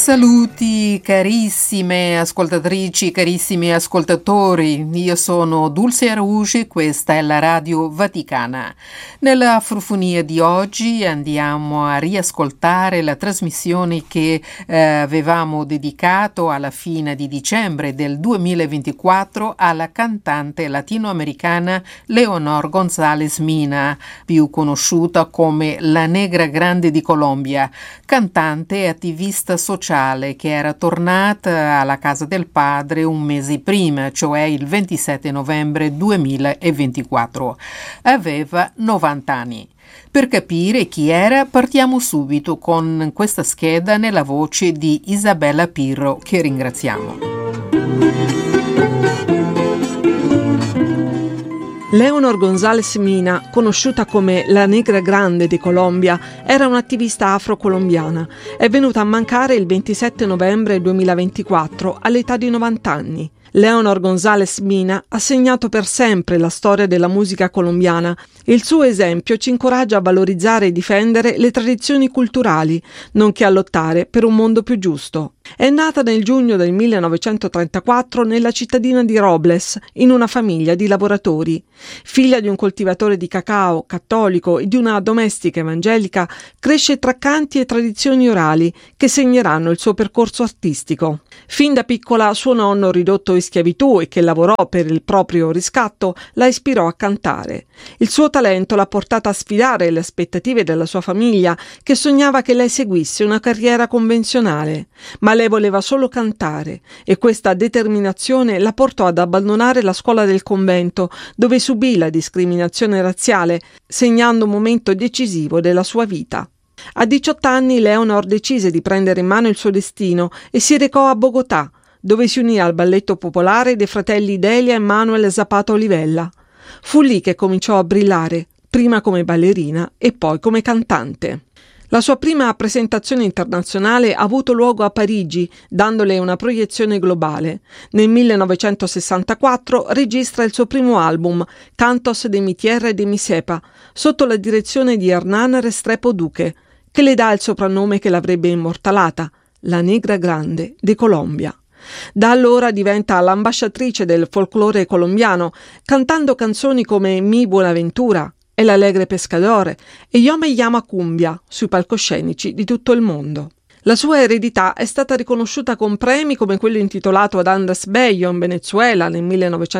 Saluti carissime ascoltatrici, carissimi ascoltatori, io sono Dulce Arugi, questa è la Radio Vaticana. Nella frufonia di oggi andiamo a riascoltare la trasmissione che avevamo dedicato alla fine di dicembre del 2024 alla cantante latinoamericana Leonor González Mina, più conosciuta come la Negra Grande di Colombia, cantante e attivista sociale che era tornata alla casa del padre un mese prima, cioè il 27 novembre 2024. Aveva 90 anni. Per capire chi era, partiamo subito con questa scheda nella voce di Isabella Pirro, che ringraziamo. Leonor González Mina, conosciuta come la Negra Grande di Colombia, era un'attivista afro-colombiana. È venuta a mancare il 27 novembre 2024 all'età di 90 anni. Leonor González Mina ha segnato per sempre la storia della musica colombiana. Il suo esempio ci incoraggia a valorizzare e difendere le tradizioni culturali, nonché a lottare per un mondo più giusto. È nata nel giugno del 1934 nella cittadina di Robles, in una famiglia di lavoratori. Figlia di un coltivatore di cacao, cattolico, e di una domestica evangelica, cresce tra canti e tradizioni orali che segneranno il suo percorso artistico. Fin da piccola suo nonno, ridotto in schiavitù e che lavorò per il proprio riscatto, la ispirò a cantare. Il suo talento l'ha portata a sfidare le aspettative della sua famiglia, che sognava che lei seguisse una carriera convenzionale. Ma lei voleva solo cantare e questa determinazione la portò ad abbandonare la scuola del convento, dove subì la discriminazione razziale, segnando un momento decisivo della sua vita. A 18 anni Leonor decise di prendere in mano il suo destino e si recò a Bogotà, dove si unì al balletto popolare dei fratelli Delia e Manuel Zapata Olivella. Fu lì che cominciò a brillare, prima come ballerina e poi come cantante. La sua prima presentazione internazionale ha avuto luogo a Parigi, dandole una proiezione globale. Nel 1964 registra il suo primo album, Cantos de mi tierra e de mi cepa, sotto la direzione di Hernán Restrepo Duque, che le dà il soprannome che l'avrebbe immortalata, la Negra Grande di Colombia. Da allora diventa l'ambasciatrice del folklore colombiano, cantando canzoni come Mi Buenaventura, El Alegre Pescador e Yo me llama Cumbia sui palcoscenici di tutto il mondo. La sua eredità è stata riconosciuta con premi come quello intitolato ad Andrés Bello in Venezuela nel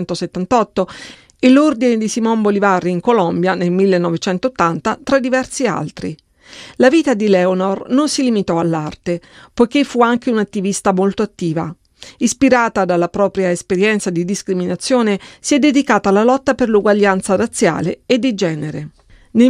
1978 e l'Ordine di Simón Bolívar in Colombia nel 1980, tra diversi altri. La vita di Leonor non si limitò all'arte, poiché fu anche un'attivista molto attiva. Ispirata dalla propria esperienza di discriminazione, si è dedicata alla lotta per l'uguaglianza razziale e di genere. Nel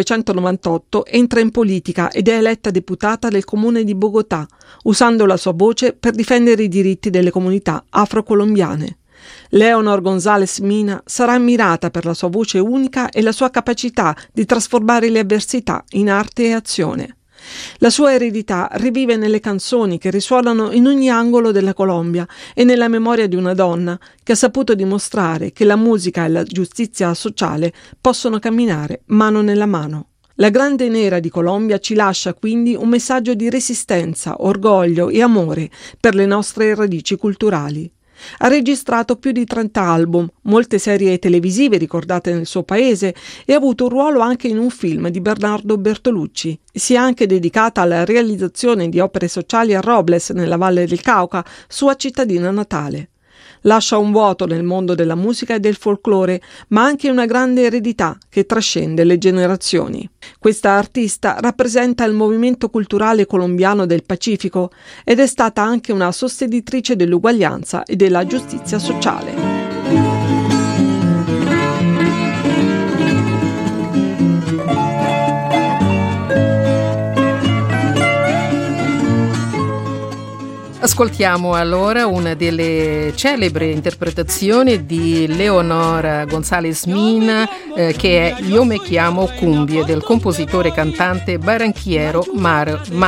1998 entra in politica ed è eletta deputata del comune di Bogotà, usando la sua voce per difendere i diritti delle comunità afro-colombiane. Leonor González Mina sarà ammirata per la sua voce unica e la sua capacità di trasformare le avversità in arte e azione. La sua eredità rivive nelle canzoni che risuonano in ogni angolo della Colombia e nella memoria di una donna che ha saputo dimostrare che la musica e la giustizia sociale possono camminare mano nella mano. La Grande Nera di Colombia ci lascia quindi un messaggio di resistenza, orgoglio e amore per le nostre radici culturali. Ha registrato più di 30 album, molte serie televisive ricordate nel suo paese e ha avuto un ruolo anche in un film di Bernardo Bertolucci. Si è anche dedicata alla realizzazione di opere sociali a Robles, nella Valle del Cauca, sua cittadina natale. Lascia un vuoto nel mondo della musica e del folklore, ma anche una grande eredità che trascende le generazioni. Questa artista rappresenta il movimento culturale colombiano del Pacifico ed è stata anche una sostenitrice dell'uguaglianza e della giustizia sociale. Ascoltiamo allora una delle celebri interpretazioni di Leonor González Mina che è Yo me chiamo Cumbia del compositore e cantante barranchiero Mario